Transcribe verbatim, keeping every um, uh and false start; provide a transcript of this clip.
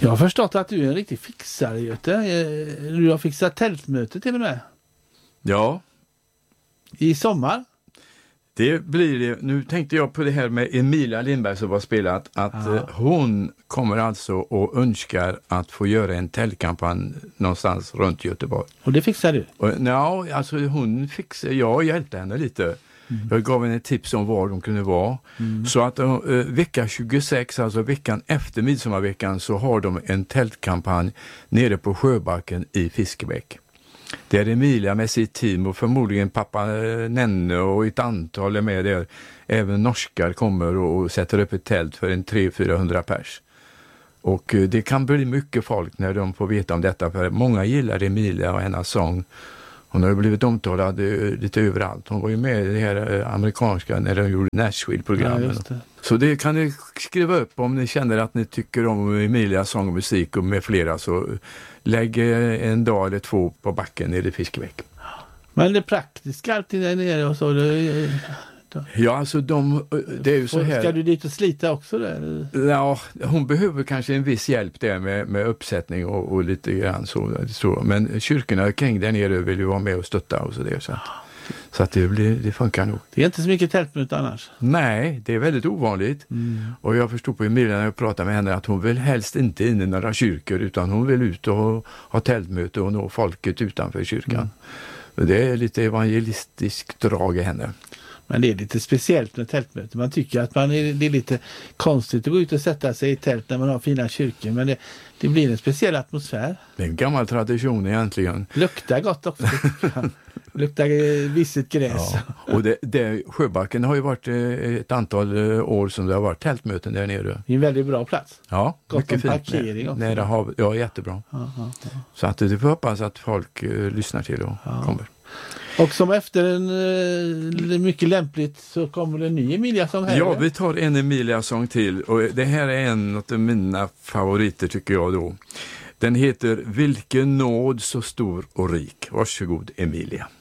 Jag har förstått att du är en riktig fixare, Göte. Du har fixat tältmöte till och med. Ja. I sommar? Det blir det. Nu tänkte jag på det här med Emilia Lindberg som var spelat. Att ja. hon kommer alltså och önskar att få göra en tältkampanj någonstans runt Göteborg. Och det fixar du? Och, ja, alltså hon fixar, jag hjälpte henne lite. Mm. Jag gav henne ett tips om var de kunde vara. Mm. Så att uh, vecka tjugosex, alltså veckan efter midsommarveckan, så har de en tältkampanj nere på Sjöbacken i Fiskebäck. Där Emilia med sitt team och förmodligen pappa Nenne och ett antal är med där. Även norskar kommer och sätter upp ett tält för en tre till fyrahundra pers. Och uh, det kan bli mycket folk när de får veta om detta. För många gillar Emilia och hennes sång. Hon har ju blivit omtalad lite överallt. Hon var ju med i det här amerikanska när de gjorde Nashville-programmen. Ja, det. Så det kan ni skriva upp om ni känner att ni tycker om Emilias sång och musik och med flera. Så lägg en dag eller två på backen nere i Fiskebäck. Men det praktiska alltid där nere och så... Det... Ja, alltså de, det är ju så här... Ska du dit och slita också där? Ja, hon behöver kanske en viss hjälp där med, med uppsättning och, och lite grann så, så. Men kyrkorna kring där nere vill ju vara med och stötta och så där. Så att, så att det, blir, det funkar nog. Det är inte så mycket tältmöte annars? Nej, det är väldigt ovanligt. Mm. Och jag förstod på Emilia när jag pratade med henne att hon vill helst inte in i några kyrkor utan hon vill ut och ha, ha tältmöte och nå folket utanför kyrkan. Mm. Det är lite evangelistiskt drag i henne. Men det är lite speciellt med tältmöte. Man tycker att man är, det är lite konstigt att gå ut och sätta sig i tält när man har fina kyrkor. Men det, det blir en speciell atmosfär. Det är en gammal tradition egentligen. Luktar gott också. Luktar visset gräs. Ja. Och det, det, Sjöbacken har ju varit ett antal år som det har varit tältmöten där nere. Det är en väldigt bra plats. Ja, gott mycket fint. Parkering också. Nära hav, ja, jättebra. Ja, ja, ja. Så att det får hoppas att folk uh, lyssnar till och ja. kommer. Och som efter en uh, mycket lämpligt så kommer det en ny Emilia-sång här. Ja, vi tar en Emilia-sång till. Och det här är en av mina favoriter tycker jag då. Den heter Vilken nåd så stor och rik. Varsågod Emilia.